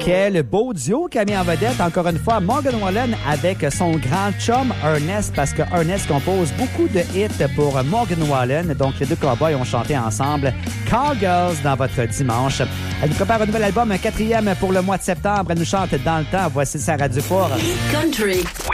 Quel beau duo qu'a mis en vedette, encore une fois, Morgan Wallen avec son grand chum Ernest, parce que Ernest compose beaucoup de hits pour Morgan Wallen. Donc, les deux cowboys ont chanté ensemble Cowgirls dans votre dimanche. Elle nous prépare un nouvel album, un 4e pour le mois de septembre. Elle nous chante Dans le temps. Voici Sarah Dufour. Country.